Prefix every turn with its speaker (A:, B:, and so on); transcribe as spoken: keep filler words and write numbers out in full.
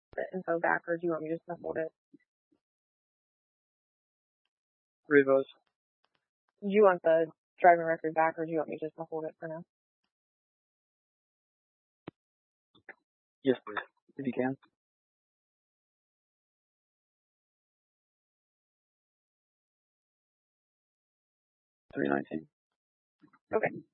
A: the info back, or do you want me just to hold it?
B: Rivos.
A: Do you want the driving record back, or do you want me just to hold it for now?
B: Yes, please, if you can. three nineteen.
A: Okay.